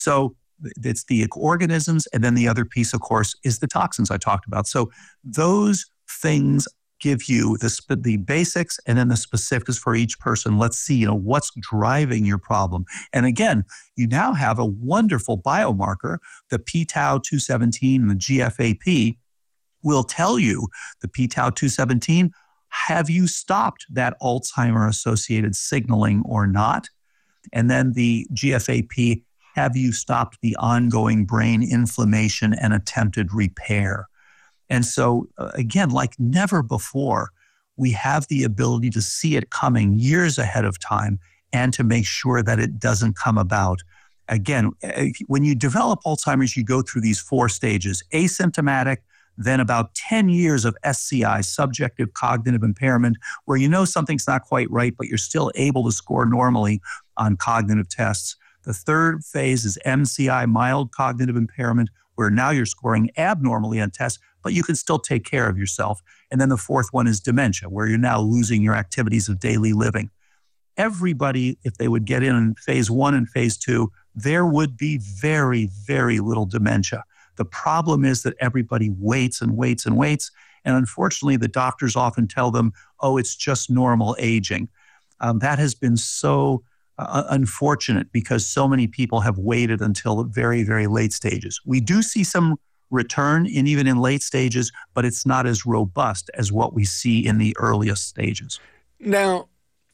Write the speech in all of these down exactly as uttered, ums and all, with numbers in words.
So it's the organisms, and then the other piece, of course, is the toxins I talked about. So those things give you the, the basics and then the specifics for each person. Let's see, you know, what's driving your problem. And again, you now have a wonderful biomarker, the p tau two seventeen and the G F A P will tell you, the p tau two seventeen, have you stopped that Alzheimer-associated signaling or not? And then the G F A P, have you stopped the ongoing brain inflammation and attempted repair? And so, uh, again, like never before, we have the ability to see it coming years ahead of time and to make sure that it doesn't come about. Again, when you develop Alzheimer's, you go through these four stages: asymptomatic, then about ten years of S C I, subjective cognitive impairment, where you know something's not quite right, but you're still able to score normally on cognitive tests. The third phase is M C I, mild cognitive impairment, where now you're scoring abnormally on tests, but you can still take care of yourself. And then the fourth one is dementia, where you're now losing your activities of daily living. Everybody, if they would get in in phase one and phase two, there would be very, very little dementia. The problem is that everybody waits and waits and waits. And unfortunately, the doctors often tell them, oh, it's just normal aging. Um, that has been so uh, unfortunate because so many people have waited until very, very late stages. We do see some return in even in late stages, but it's not as robust as what we see in the earliest stages. Now,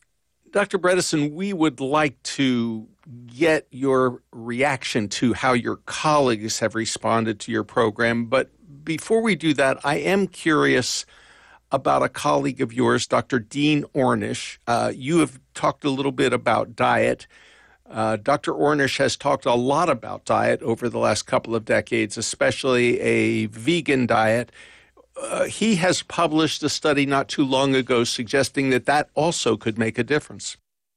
Doctor Bredesen, we would like to get your reaction to how your colleagues have responded to your program. But before we do that, I am curious about a colleague of yours, Doctor Dean Ornish. Uh, you have talked a little bit about diet. Uh, Doctor Ornish has talked a lot about diet over the last couple of decades, especially a vegan diet. Uh, he has published a study not too long ago suggesting that that also could make a difference.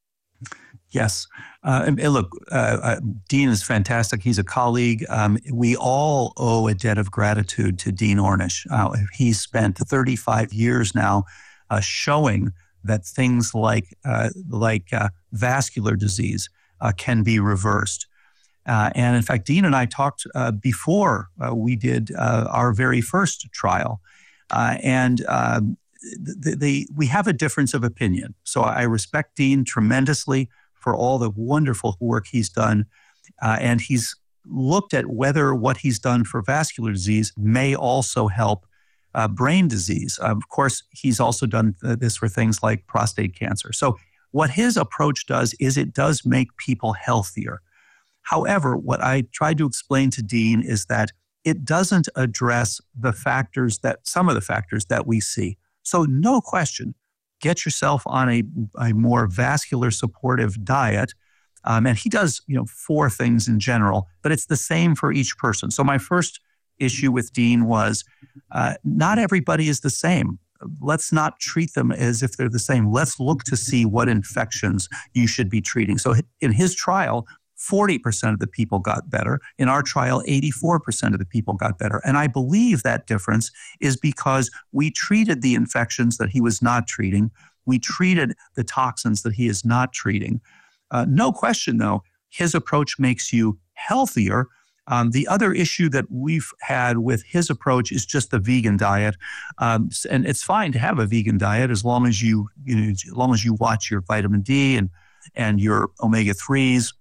Yes. Uh, and, and look, uh, uh, Dean is fantastic. He's a colleague. Um, we all owe a debt of gratitude to Dean Ornish. Uh, he's spent thirty-five years now uh, showing that things like, uh, like uh, vascular disease uh, can be reversed. Uh, and in fact, Dean and I talked uh, before uh, we did uh, our very first trial. Uh, and uh, the, the, we have a difference of opinion. So I respect Dean tremendously for all the wonderful work he's done. Uh, and he's looked at whether what he's done for vascular disease may also help uh, brain disease. Uh, of course, he's also done this for things like prostate cancer. So what his approach does is it does make people healthier. However, what I tried to explain to Dean is that it doesn't address the factors that, some of the factors that we see. So no question, get yourself on a, a more vascular supportive diet. Um, and he does, you know, four things in general, but it's the same for each person. So my first issue with Dean was uh, not everybody is the same. Let's not treat them as if they're the same. Let's look to see what infections you should be treating. So in his trial, forty percent of the people got better. In our trial, eighty-four percent of the people got better. And I believe that difference is because we treated the infections that he was not treating. We treated the toxins that he is not treating. Uh, no question, though, his approach makes you healthier. Um, the other issue that we've had with his approach is just the vegan diet. Um, and it's fine to have a vegan diet as long as you, you know, as long as you watch your vitamin D and, and your omega threes,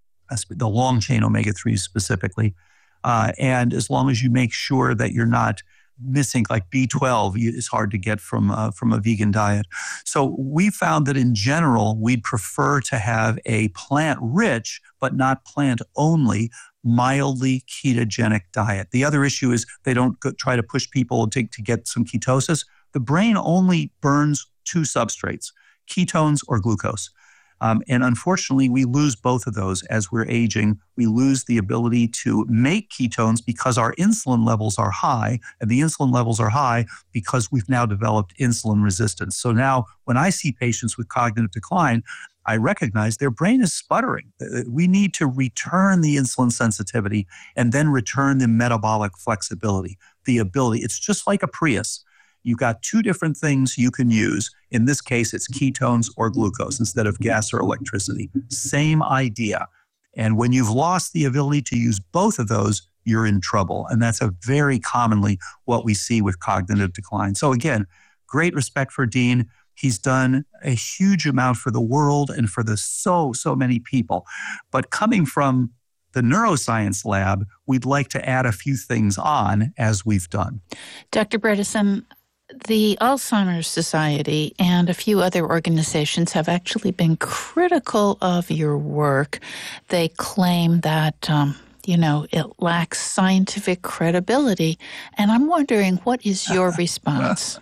the long-chain omega threes specifically. Uh, and as long as you make sure that you're not missing, like B twelve is hard to get from, uh, from a vegan diet. So we found that in general, we'd prefer to have a plant-rich, but not plant-only, mildly ketogenic diet. The other issue is they don't go, try to push people to, to get some ketosis. The brain only burns two substrates, ketones or glucose. Um, and unfortunately, we lose both of those as we're aging. We lose the ability to make ketones because our insulin levels are high, and the insulin levels are high because we've now developed insulin resistance. So now when I see patients with cognitive decline, I recognize their brain is sputtering. We need to return the insulin sensitivity and then return the metabolic flexibility, the ability. It's just like a Prius. You've got two different things you can use. In this case, it's ketones or glucose instead of gas or electricity. Same idea. And when you've lost the ability to use both of those, you're in trouble. And that's a very commonly what we see with cognitive decline. So again, great respect for Dean. He's done a huge amount for the world and for the so, so many people. But coming from the neuroscience lab, we'd like to add a few things on as we've done. Doctor Bredesen, the Alzheimer's Society and a few other organizations have actually been critical of your work. They claim that, um, you know, it lacks scientific credibility. And I'm wondering, what is your response?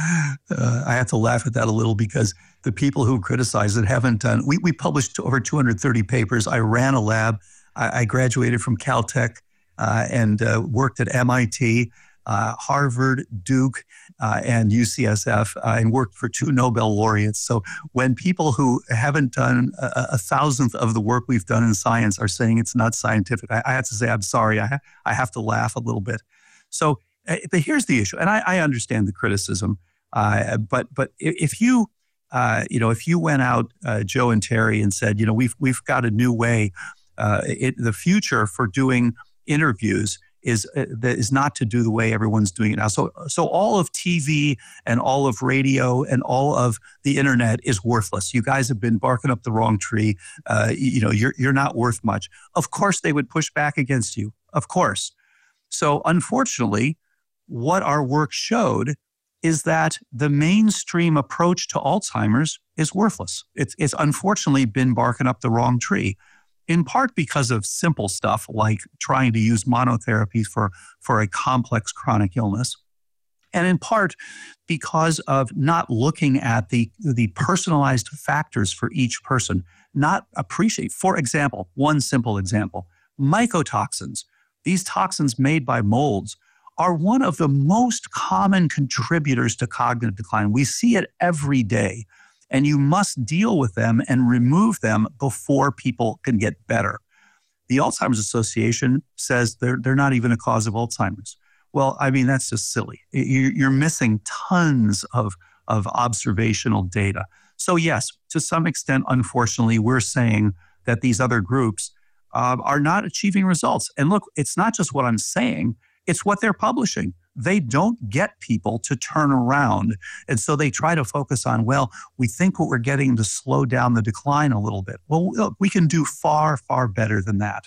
Uh, I have to laugh at that a little because the people who criticize it haven't done. We, we published over two hundred thirty papers. I ran a lab. I, I graduated from Caltech uh, and uh, worked at M I T, uh, Harvard, Duke, uh, and U C S F, uh, and worked for two Nobel laureates. So when people who haven't done a, a thousandth of the work we've done in science are saying it's not scientific, I, I have to say, I'm sorry. I, ha- I have to laugh a little bit. So, uh, but here's the issue, and I, I understand the criticism. Uh, but but if you uh, you know if you went out, uh, Joe and Terry, and said, you know, we've we've got a new way. Uh, it, the future for doing interviews is uh, is not to do the way everyone's doing it now. So so all of T V and all of radio and all of the internet is worthless. You guys have been barking up the wrong tree. Uh, you know, you're you're not worth much. Of course, they would push back against you. Of course. So unfortunately, what our work showed is that the mainstream approach to Alzheimer's is worthless. It's, it's unfortunately been barking up the wrong tree, in part because of simple stuff like trying to use monotherapies for, for a complex chronic illness, and in part because of not looking at the, the personalized factors for each person, not appreciate. For example, one simple example, mycotoxins, these toxins made by molds, are one of the most common contributors to cognitive decline. We see it every day, and you must deal with them and remove them before people can get better. The Alzheimer's Association says they're, they're not even a cause of Alzheimer's. Well, I mean, that's just silly. You're missing tons of, of observational data. So yes, to some extent, unfortunately, we're saying that these other groups uh, are not achieving results. And look, it's not just what I'm saying. It's what they're publishing. They don't get people to turn around. And so they try to focus on, well, we think what we're getting to slow down the decline a little bit. Well, look, we can do far, far better than that.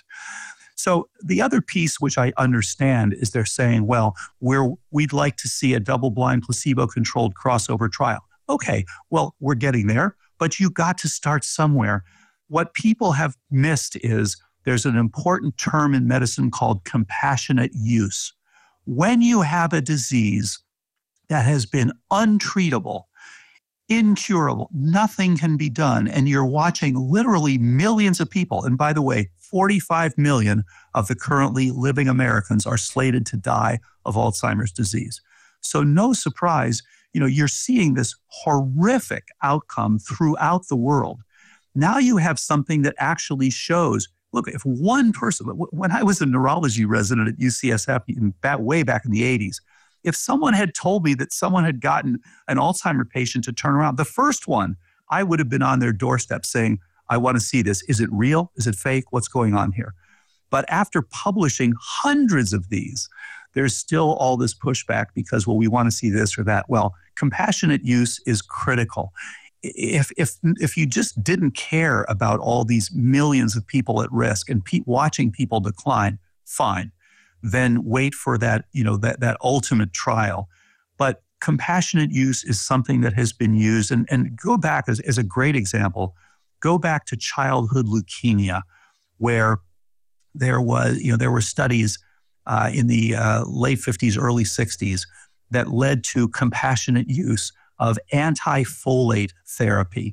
So the other piece, which I understand, is they're saying, well, we're, we'd like to see a double-blind, placebo-controlled crossover trial. Okay, well, we're getting there, but you got to start somewhere. What people have missed is there's an important term in medicine called compassionate use. When you have a disease that has been untreatable, incurable, nothing can be done, and you're watching literally millions of people, and by the way, forty-five million of the currently living Americans are slated to die of Alzheimer's disease. So no surprise, you know, you're seeing this horrific outcome throughout the world. Now you have something that actually shows, look, if one person, when I was a neurology resident at U C S F in back, way back in the eighties, if someone had told me that someone had gotten an Alzheimer patient to turn around, the first one, I would have been on their doorstep saying, I want to see this. Is it real? Is it fake? What's going on here? But after publishing hundreds of these, there's still all this pushback because, well, we want to see this or that. Well, compassionate use is critical. If if if you just didn't care about all these millions of people at risk and pe- watching people decline, fine. Then wait for that, you know, that that ultimate trial. But compassionate use is something that has been used, and, and go back as, as a great example, go back to childhood leukemia, where there was, you know, there were studies uh, in the uh, late fifties, early sixties that led to compassionate use of anti-folate therapy.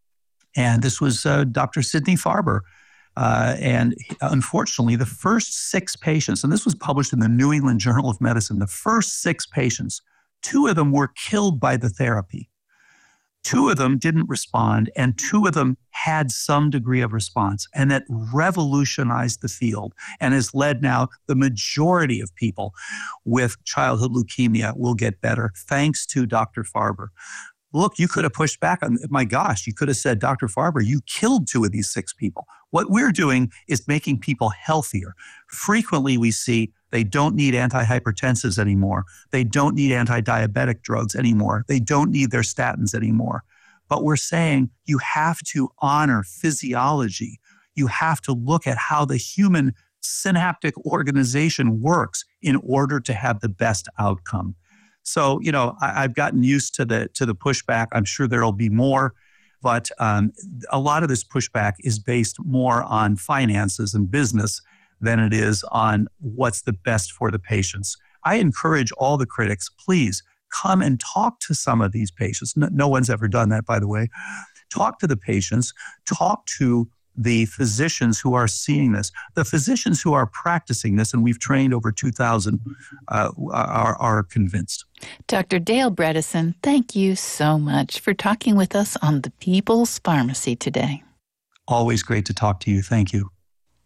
And this was uh, Doctor Sidney Farber. Uh, and unfortunately, the first six patients, and this was published in the New England Journal of Medicine, the first six patients, two of them were killed by the therapy. Two of them didn't respond, and two of them had some degree of response, and that revolutionized the field and has led now the majority of people with childhood leukemia will get better, thanks to Doctor Farber. look, you could have pushed back on, my gosh, you could have said, Doctor Farber, you killed two of these six people. What we're doing is making people healthier. Frequently we see they don't need antihypertensives anymore. They don't need anti-diabetic drugs anymore. They don't need their statins anymore. But we're saying you have to honor physiology. You have to look at how the human synaptic organization works in order to have the best outcome. So, you know, I, I've gotten used to the to the pushback. I'm sure there'll be more, but um, a lot of this pushback is based more on finances and business than it is on what's the best for the patients. I encourage all the critics, please come and talk to some of these patients. No, no one's ever done that, by the way. Talk to the patients, talk to the physicians who are seeing this, the physicians who are practicing this, and we've trained over two thousand, uh, are, are convinced. Doctor Dale Bredesen, thank you so much for talking with us on the People's Pharmacy today. Always great to talk to you. Thank you.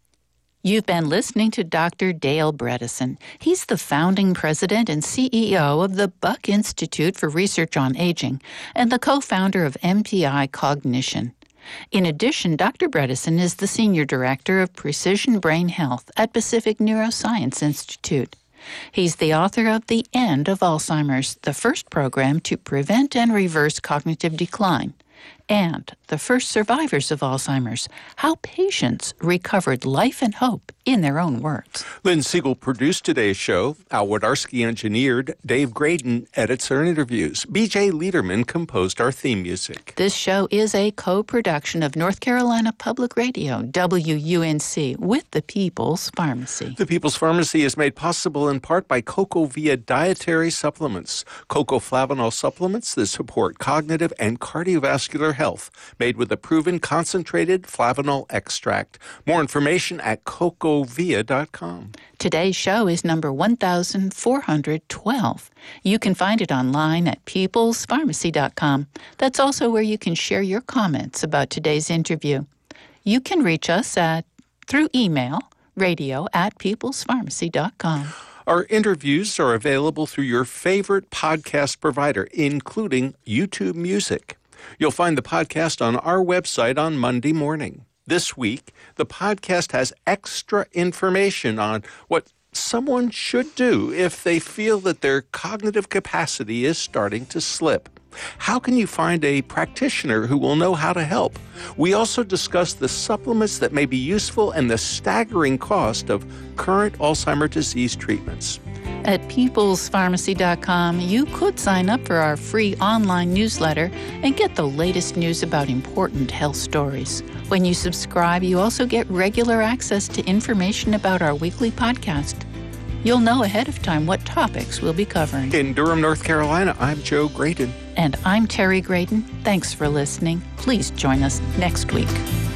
You've been listening to Doctor Dale Bredesen. He's the founding president and C E O of the Buck Institute for Research on Aging and the co-founder of M P I Cognition. In addition, Doctor Bredesen is the Senior Director of Precision Brain Health at Pacific Neuroscience Institute. He's the author of The End of Alzheimer's, the first program to prevent and reverse cognitive decline, and The First Survivors of Alzheimer's, How Patients Recovered Life and Hope in Their Own Words. Lynn Siegel produced today's show. Al Wodarski engineered. Dave Graydon edits our interviews. B J Liederman composed our theme music. This show is a co-production of North Carolina Public Radio, W U N C, with the People's Pharmacy. The People's Pharmacy is made possible in part by CocoVia Dietary Supplements, cocoflavanol supplements that support cognitive and cardiovascular health, made with a proven concentrated flavanol extract. More information at coco via dot com. Today's show is number one thousand four hundred twelve. You can find it online at peoples pharmacy dot com. That's also where you can share your comments about today's interview. You can reach us at through email, radio at peoples pharmacy dot com. Our interviews are available through your favorite podcast provider, including YouTube Music. You'll find the podcast on our website on Monday morning. This week, the podcast has extra information on what someone should do if they feel that their cognitive capacity is starting to slip. How can you find a practitioner who will know how to help? We also discuss the supplements that may be useful and the staggering cost of current Alzheimer's disease treatments. At peoples pharmacy dot com, you could sign up for our free online newsletter and get the latest news about important health stories. When you subscribe, you also get regular access to information about our weekly podcast. You'll know ahead of time what topics we'll be covering. In Durham, North Carolina, I'm Joe Graydon. And I'm Terry Graydon. Thanks for listening. Please join us next week.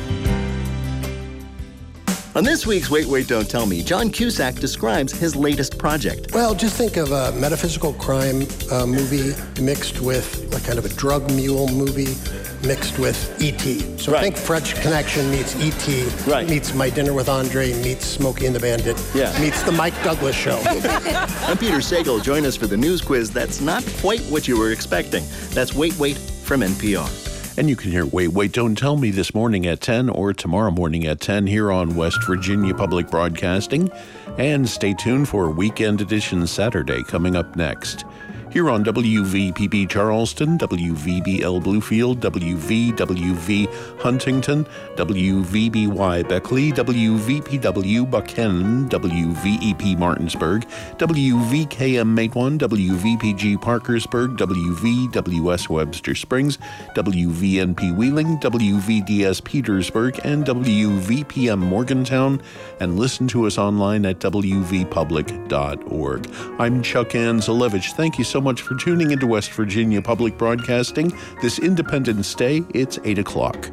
On this week's Wait, Wait, Don't Tell Me, John Cusack describes his latest project. Well, just think of a metaphysical crime uh, movie mixed with a kind of a drug mule movie mixed with E T So right. think French Connection meets E T Right. meets My Dinner with Andre, meets Smokey and the Bandit, Yeah. meets The Mike Douglas Show. I'm Peter Sagal. Join us for the news quiz that's not quite what you were expecting. That's Wait, Wait from N P R. And you can hear Wait, Wait, Don't Tell Me this morning at ten or tomorrow morning at ten here on West Virginia Public Broadcasting. And stay tuned for Weekend Edition Saturday coming up next. Here on W V P B Charleston, W V B L Bluefield, W V W V Huntington, W V B Y Beckley, W V P W Buchanan, W V E P Martinsburg, W V K M Matewan, W V P G Parkersburg, W V W S Webster Springs, W V N P Wheeling, W V D S Petersburg, and W V P M Morgantown, and listen to us online at w v public dot org. I'm Chuck Anzelevich. Thank you so much for tuning into West Virginia Public Broadcasting. This Independence Day, it's eight o'clock.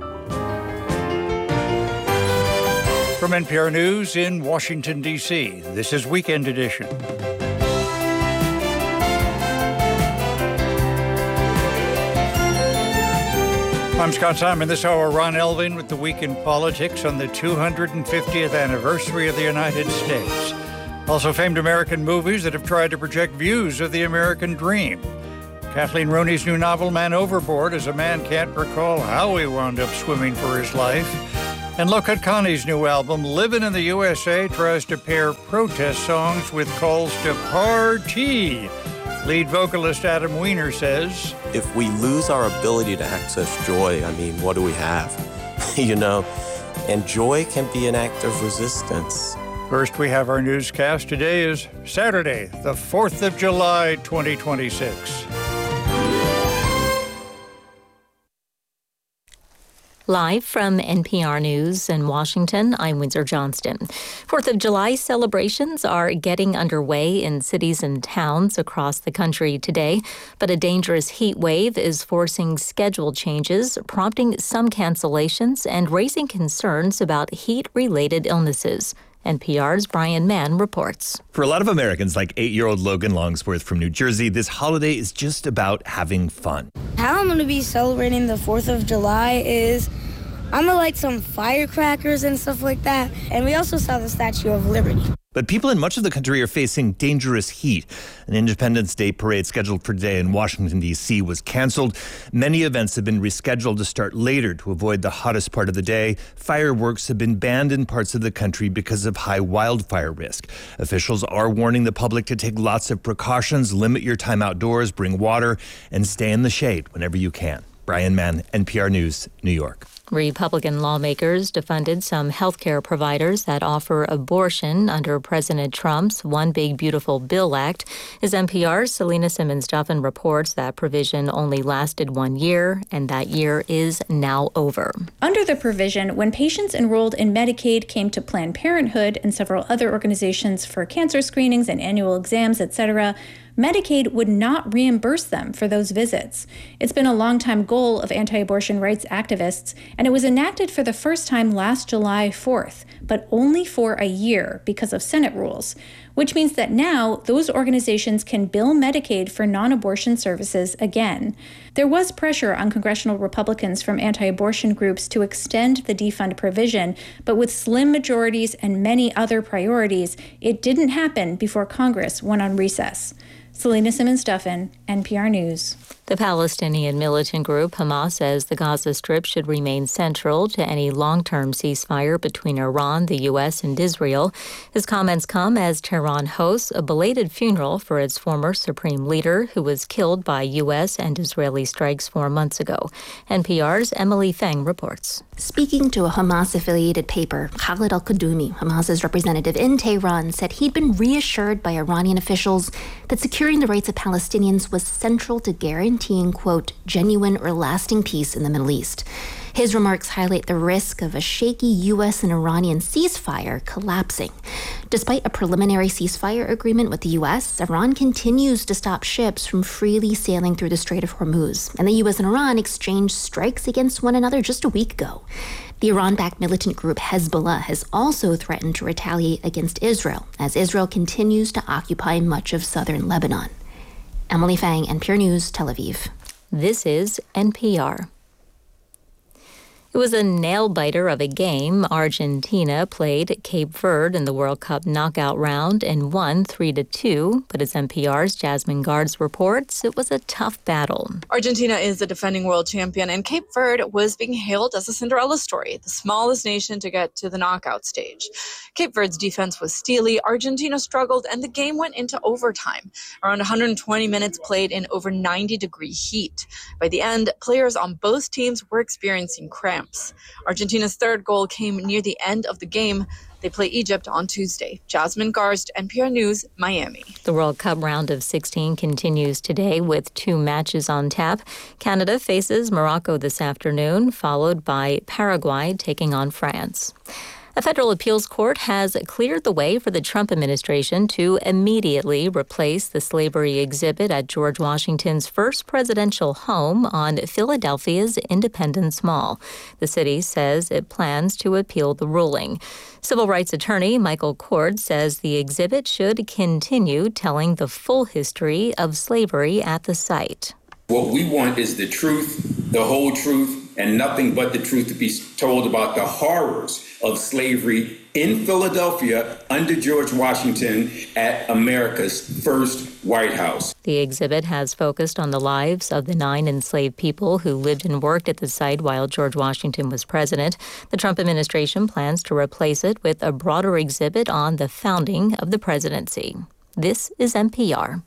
From N P R News in Washington, D C, this is Weekend Edition. I'm Scott Simon. This hour, Ron Elving with the Week in Politics on the two hundred fiftieth anniversary of the United States. Also, famed American movies that have tried to project views of the American dream. Kathleen Rooney's new novel, Man Overboard, as a man can't recall how he wound up swimming for his life. And look at Connie's new album, Livin' in the U S A, tries to pair protest songs with calls to party. Lead vocalist Adam Weiner says, if we lose our ability to access joy, I mean, what do we have? You know, and joy can be an act of resistance. First, we have our newscast. Today is Saturday, the fourth of July, twenty twenty-six. Live from N P R News in Washington, I'm Windsor Johnston. Fourth of July celebrations are getting underway in cities and towns across the country today, but a dangerous heat wave is forcing schedule changes, prompting some cancellations and raising concerns about heat-related illnesses. N P R's Brian Mann reports. For a lot of Americans, like eight-year-old Logan Longsworth from New Jersey, this holiday is just about having fun. How I'm going to be celebrating the fourth of July is I'm going to light some firecrackers and stuff like that. And we also saw the Statue of Liberty. But people in much of the country are facing dangerous heat. An Independence Day parade scheduled for today in Washington, D C was canceled. Many events have been rescheduled to start later to avoid the hottest part of the day. Fireworks have been banned in parts of the country because of high wildfire risk. Officials are warning the public to take lots of precautions, limit your time outdoors, bring water, and stay in the shade whenever you can. Brian Mann, N P R News, New York. Republican lawmakers defunded some healthcare providers that offer abortion under President Trump's One Big Beautiful Bill Act. As N P R's Selena Simmons-Duffin reports, that provision only lasted one year, and that year is now over. Under the provision, when patients enrolled in Medicaid came to Planned Parenthood and several other organizations for cancer screenings and annual exams, et cetera, Medicaid would not reimburse them for those visits. It's been a longtime goal of anti-abortion rights activists, and it was enacted for the first time last July fourth, but only for a year because of Senate rules, which means that now those organizations can bill Medicaid for non-abortion services again. There was pressure on congressional Republicans from anti-abortion groups to extend the defund provision, but with slim majorities and many other priorities, it didn't happen before Congress went on recess. Selena Simmons-Duffin, N P R News. The Palestinian militant group Hamas says the Gaza Strip should remain central to any long-term ceasefire between Iran, the U S, and Israel. His comments come as Tehran hosts a belated funeral for its former supreme leader, who was killed by U S and Israeli strikes four months ago. N P R's Emily Feng reports. Speaking to a Hamas-affiliated paper, Khalid al-Qadumi, Hamas's representative in Tehran, said he'd been reassured by Iranian officials that securing the rights of Palestinians was central to guaranteeing, quote, genuine or lasting peace in the Middle East. His remarks highlight the risk of a shaky U S and Iranian ceasefire collapsing. Despite a preliminary ceasefire agreement with the U S, Iran continues to stop ships from freely sailing through the Strait of Hormuz, and the U S and Iran exchanged strikes against one another just a week ago. The Iran-backed militant group Hezbollah has also threatened to retaliate against Israel, as Israel continues to occupy much of southern Lebanon. Emily Fang, N P R News, Tel Aviv. This is N P R. It was a nail-biter of a game. Argentina played Cape Verde in the World Cup knockout round and won three to two. But as N P R's Jasmine Guards reports, it was a tough battle. Argentina is the defending world champion, and Cape Verde was being hailed as a Cinderella story, the smallest nation to get to the knockout stage. Cape Verde's defense was steely. Argentina struggled, and the game went into overtime. Around one hundred twenty minutes played in over ninety degree heat. By the end, players on both teams were experiencing cramps. Argentina's third goal came near the end of the game. They play Egypt on Tuesday. Jasmine Garst, N P R News, Miami. The World Cup round of sixteen continues today with two matches on tap. Canada faces Morocco this afternoon, followed by Paraguay taking on France. A federal appeals court has cleared the way for the Trump administration to immediately replace the slavery exhibit at George Washington's first presidential home on Philadelphia's Independence Mall. The city says it plans to appeal the ruling. Civil rights attorney Michael Cord says the exhibit should continue telling the full history of slavery at the site. What we want is the truth, the whole truth, and nothing but the truth to be told about the horrors of slavery in Philadelphia under George Washington at America's first White House. The exhibit has focused on the lives of the nine enslaved people who lived and worked at the site while George Washington was president. The Trump administration plans to replace it with a broader exhibit on the founding of the presidency. This is N P R.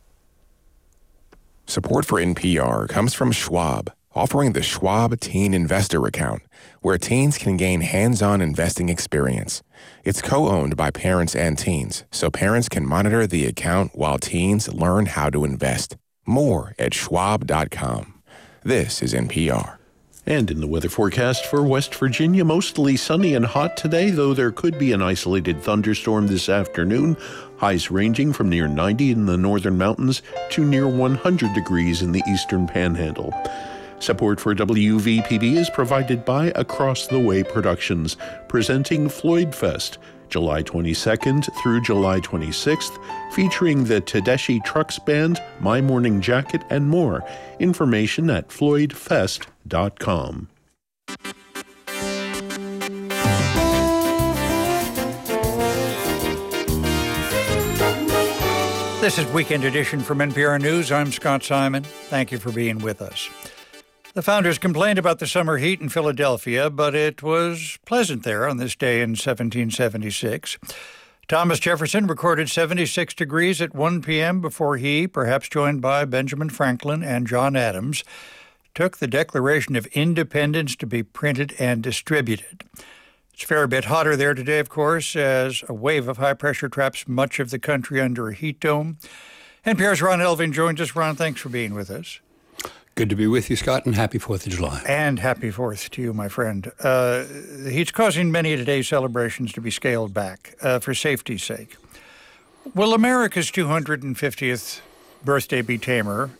Support for N P R comes from Schwab, offering the Schwab Teen Investor Account, where teens can gain hands-on investing experience. It's co-owned by parents and teens, so parents can monitor the account while teens learn how to invest. More at schwab dot com. This is N P R. And in the weather forecast for West Virginia, mostly sunny and hot today, though there could be an isolated thunderstorm this afternoon. Highs ranging from near ninety in the northern mountains to near one hundred degrees in the eastern panhandle. Support for W V P B is provided by Across the Way Productions, presenting Floyd Fest, July twenty-second through July twenty-sixth, featuring the Tedeschi Trucks Band, My Morning Jacket, and more. Information at floyd fest dot com. This is Weekend Edition from N P R News. I'm Scott Simon. Thank you for being with us. The founders complained about the summer heat in Philadelphia, but it was pleasant there on this day in seventeen seventy-six. Thomas Jefferson recorded seventy-six degrees at one p.m. before he, perhaps joined by Benjamin Franklin and John Adams, took the Declaration of Independence to be printed and distributed. It's a fair bit hotter there today, of course, as a wave of high pressure traps much of the country under a heat dome. N P R's Ron Elving joins us. Ron, thanks for being with us. Good to be with you, Scott, and happy fourth of July. And happy fourth to you, my friend. Uh, the heat's causing many of today's celebrations to be scaled back uh, for safety's sake. Will America's two hundred fiftieth birthday be tamer?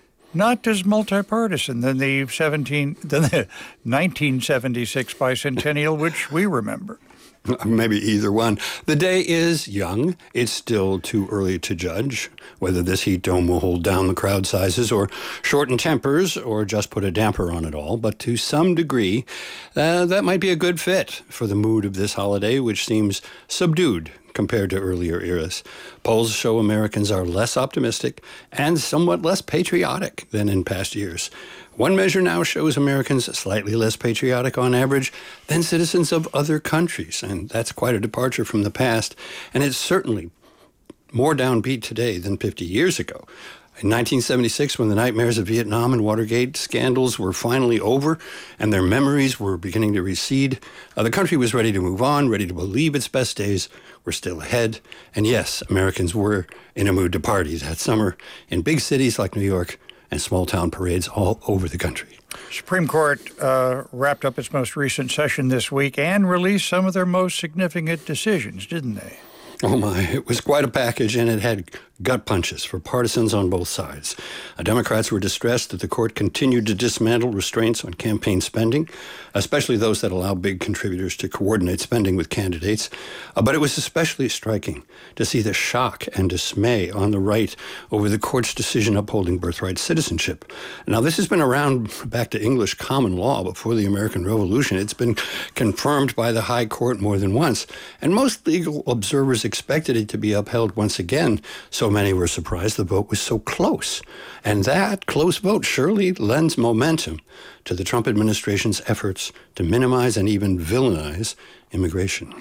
Not as multi-partisan than the seventeen than the nineteen seventy-six bicentennial, which we remember. Maybe either one. The day is young. It's still too early to judge whether this heat dome will hold down the crowd sizes or shorten tempers or just put a damper on it all. But to some degree, uh, that might be a good fit for the mood of this holiday, which seems subdued compared to earlier eras. Polls show Americans are less optimistic and somewhat less patriotic than in past years. One measure now shows Americans slightly less patriotic on average than citizens of other countries, and that's quite a departure from the past, and it's certainly more downbeat today than fifty years ago. In nineteen seventy-six, when the nightmares of Vietnam and Watergate scandals were finally over and their memories were beginning to recede, uh, the country was ready to move on, ready to believe its best days were still ahead. And yes, Americans were in a mood to party that summer in big cities like New York and small-town parades all over the country. Supreme Court uh, wrapped up its most recent session this week and released some of their most significant decisions, didn't they? Oh my, it was quite a package, and it had gut punches for partisans on both sides. Uh, Democrats were distressed that the court continued to dismantle restraints on campaign spending, especially those that allow big contributors to coordinate spending with candidates. Uh, but it was especially striking to see the shock and dismay on the right over the court's decision upholding birthright citizenship. Now, this has been around back to English common law before the American Revolution. It's been confirmed by the High Court more than once, and most legal observers expected it to be upheld once again. So many were surprised the vote was so close. And that close vote surely lends momentum to the Trump administration's efforts to minimize and even villainize immigration.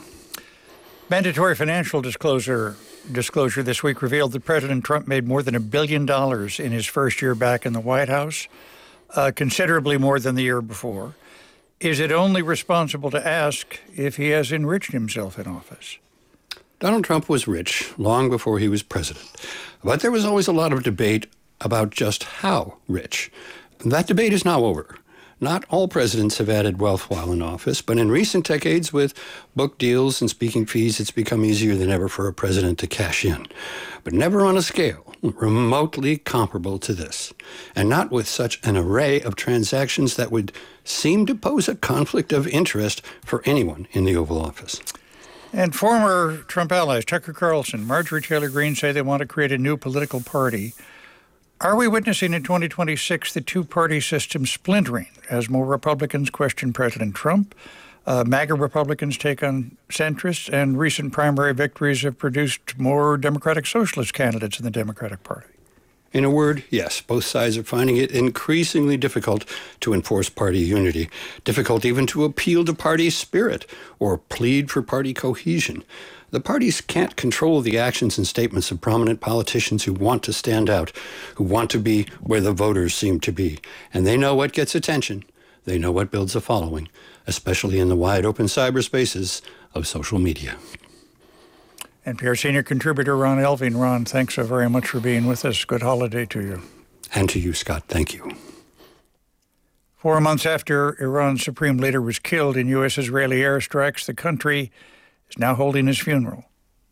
Mandatory financial disclosure disclosure this week revealed that President Trump made more than a billion dollars in his first year back in the White House, uh, considerably more than the year before. Is it only responsible to ask if he has enriched himself in office? Donald Trump was rich long before he was president, but there was always a lot of debate about just how rich. That debate is now over. Not all presidents have added wealth while in office, but in recent decades, with book deals and speaking fees, it's become easier than ever for a president to cash in. But never on a scale remotely comparable to this, and not with such an array of transactions that would seem to pose a conflict of interest for anyone in the Oval Office. And former Trump allies, Tucker Carlson, Marjorie Taylor Greene, say they want to create a new political party. Are we witnessing in twenty twenty-six the two-party system splintering as more Republicans question President Trump Uh, MAGA Republicans take on centrists, and recent primary victories have produced more Democratic Socialist candidates in the Democratic Party. In a word, yes, both sides are finding it increasingly difficult to enforce party unity, difficult even to appeal to party spirit or plead for party cohesion. The parties can't control the actions and statements of prominent politicians who want to stand out, who want to be where the voters seem to be. And they know what gets attention. They know what builds a following, especially in the wide open cyberspaces of social media. N P R senior contributor Ron Elving. Ron, thanks so very much for being with us. Good holiday to you. And to you, Scott. Thank you. Four months after Iran's supreme leader was killed in U S-Israeli airstrikes, the country is now holding his funeral.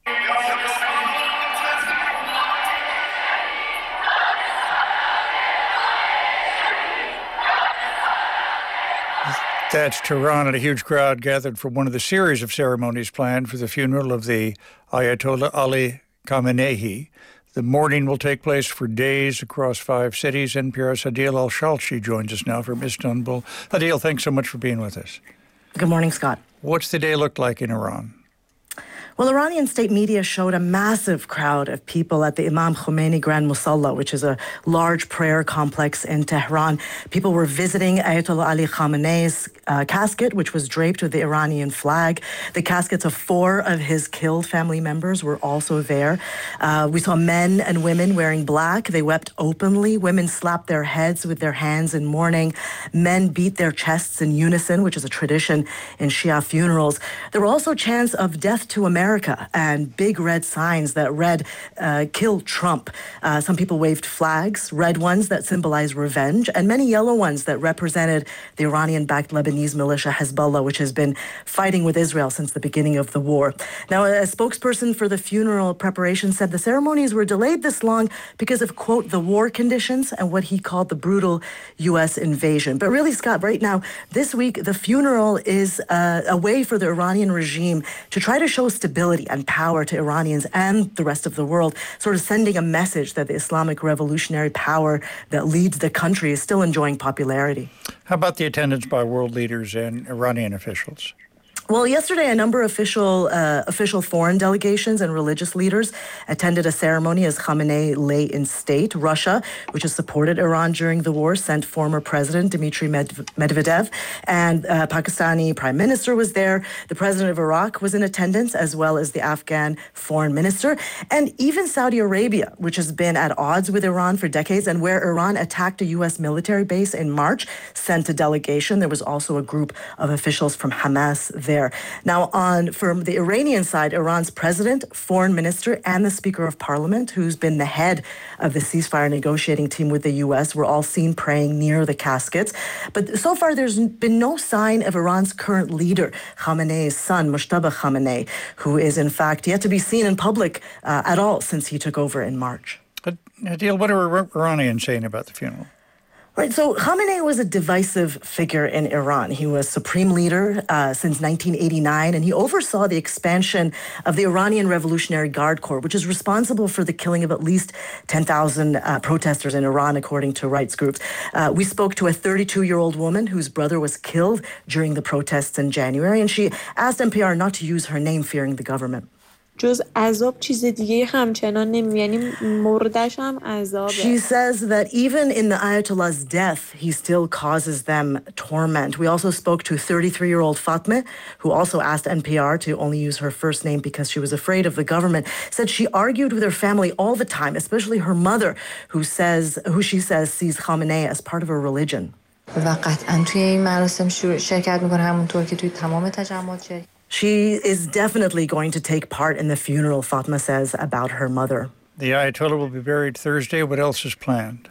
That's Tehran, and a huge crowd gathered for one of the series of ceremonies planned for the funeral of the Ayatollah Ali Khamenei. The mourning will take place for days across five cities. N P R's Hadil Al-Shalchi joins us now from Istanbul. Hadil, thanks so much for being with us. Good morning, Scott. What's the day look like in Iran? Well, Iranian state media showed a massive crowd of people at the Imam Khomeini Grand Musalla, which is a large prayer complex in Tehran. People were visiting Ayatollah Ali Khamenei's uh, casket, which was draped with the Iranian flag. The caskets of four of his killed family members were also there. Uh, we saw men and women wearing black. They wept openly. Women slapped their heads with their hands in mourning. Men beat their chests in unison, which is a tradition in Shia funerals. There were also chants of death to America. America and big red signs that read, uh, kill Trump. Uh, some people waved flags, red ones that symbolize revenge, and many yellow ones that represented the Iranian-backed Lebanese militia Hezbollah, which has been fighting with Israel since the beginning of the war. Now, a spokesperson for the funeral preparation said the ceremonies were delayed this long because of, quote, the war conditions and what he called the brutal U S invasion. But really, Scott, right now, this week, the funeral is uh, a way for the Iranian regime to try to show stability and power to Iranians and the rest of the world, sort of sending a message that the Islamic revolutionary power that leads the country is still enjoying popularity. How about the attendance by world leaders and Iranian officials? Well, yesterday, a number of official uh, official foreign delegations and religious leaders attended a ceremony as Khamenei lay in state. Russia, which has supported Iran during the war, sent former President Dmitry Medvedev, and uh, Pakistani Prime Minister was there. The President of Iraq was in attendance, as well as the Afghan Foreign Minister. And even Saudi Arabia, which has been at odds with Iran for decades, and where Iran attacked a U S military base in March, sent a delegation. There was also a group of officials from Hamas there. Now, on from the Iranian side, Iran's president, foreign minister, and the Speaker of Parliament, who's been the head of the ceasefire negotiating team with the U S, were all seen praying near the caskets. But so far, there's been no sign of Iran's current leader, Khamenei's son, Mojtaba Khamenei, who is, in fact, yet to be seen in public uh, at all since he took over in March. Hadil, what are Iranians saying about the funeral? Right, so Khamenei was a divisive figure in Iran. He was supreme leader uh, since nineteen eighty-nine, and he oversaw the expansion of the Iranian Revolutionary Guard Corps, which is responsible for the killing of at least ten thousand uh, protesters in Iran, according to rights groups. Uh, we spoke to a thirty-two-year-old woman whose brother was killed during the protests in January, and she asked N P R not to use her name, fearing the government. جز عذاب چیز دیگه همچنان نمی یعنی مردش هم عذابه. She says that even in the Ayatollah's death, he still causes them torment. We also spoke to thirty-three-year-old Fatma, who also asked N P R to only use her first name because she was afraid of the government. Said she argued with her family all the time, especially her mother, who says, who she says sees Khamenei as part of her religion. و قطعاً توی این مراسم شرکت میکنه همونطور که توی تمام تجمعات شرکت. She is definitely going to take part in the funeral, Fatma says about her mother. The Ayatollah will be buried Thursday. What else is planned?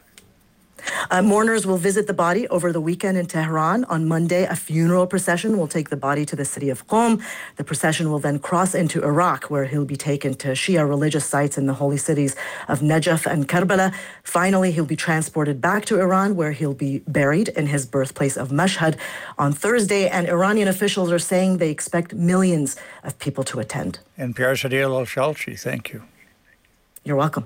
Uh, mourners will visit the body over the weekend in Tehran. On Monday, a funeral procession will take the body to the city of Qom. The procession will then cross into Iraq, where he'll be taken to Shia religious sites in the holy cities of Najaf and Karbala. Finally, he'll be transported back to Iran, where he'll be buried in his birthplace of Mashhad on Thursday. And Iranian officials are saying they expect millions of people to attend. N P R's Hadil Al-Shalchi, thank you. You're welcome.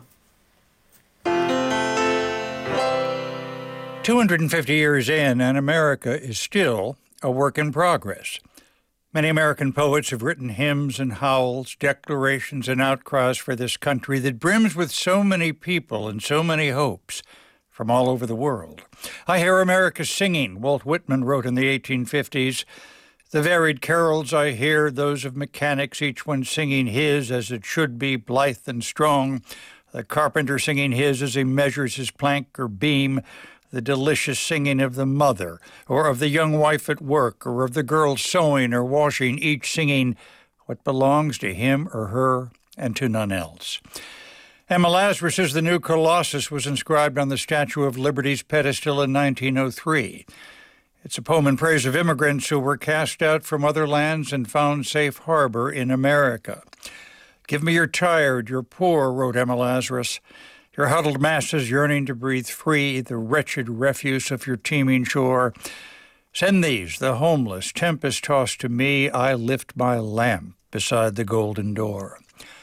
two hundred fifty years in, and America is still a work in progress. Many American poets have written hymns and howls, declarations and outcries for this country that brims with so many people and so many hopes from all over the world. I hear America singing, Walt Whitman wrote in the eighteen fifties. The varied carols I hear, those of mechanics, each one singing his as it should be, blithe and strong. The carpenter singing his as he measures his plank or beam. The delicious singing of the mother, or of the young wife at work, or of the girl sewing or washing, each singing what belongs to him or her and to none else. Emma Lazarus' The New Colossus was inscribed on the Statue of Liberty's pedestal in nineteen oh three. It's a poem in praise of immigrants who were cast out from other lands and found safe harbor in America. Give me your tired, your poor, wrote Emma Lazarus, your huddled masses yearning to breathe free, the wretched refuse of your teeming shore. Send these, the homeless, tempest-tossed to me, I lift my lamp beside the golden door.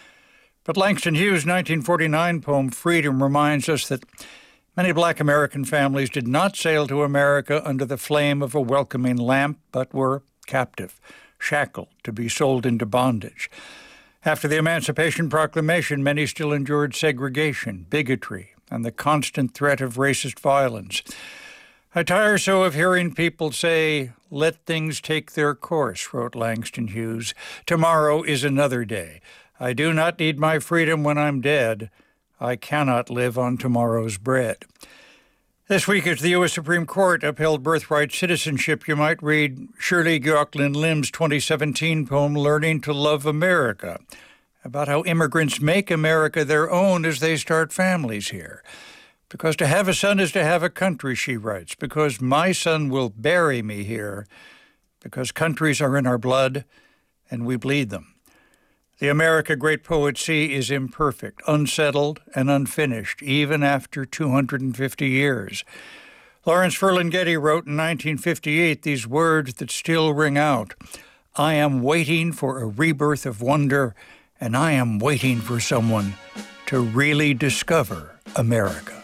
But Langston Hughes' nineteen forty-nine poem, Freedom, reminds us that many black American families did not sail to America under the flame of a welcoming lamp, but were captive, shackled to be sold into bondage. After the Emancipation Proclamation, many still endured segregation, bigotry, and the constant threat of racist violence. I tire so of hearing people say, let things take their course, wrote Langston Hughes. Tomorrow is another day. I do not need my freedom when I'm dead. I cannot live on tomorrow's bread. This week, as the U S Supreme Court upheld birthright citizenship, you might read Shirley Gioklin Lim's twenty seventeen poem, Learning to Love America, about how immigrants make America their own as they start families here. Because to have a son is to have a country, she writes, because my son will bury me here, because countries are in our blood and we bleed them. The America great poets see is imperfect, unsettled, and unfinished, even after two hundred fifty years. Lawrence Ferlinghetti wrote in nineteen fifty-eight these words that still ring out. I am waiting for a rebirth of wonder, and I am waiting for someone to really discover America.